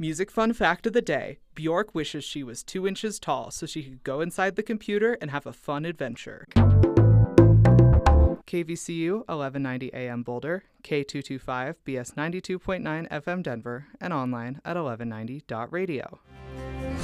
Music fun fact of the day: Bjork wishes she was 2 inches tall so she could go inside the computer and have a fun adventure. KVCU 1190 AM Boulder, K225 BS 92.9 FM Denver, and online at 1190.radio.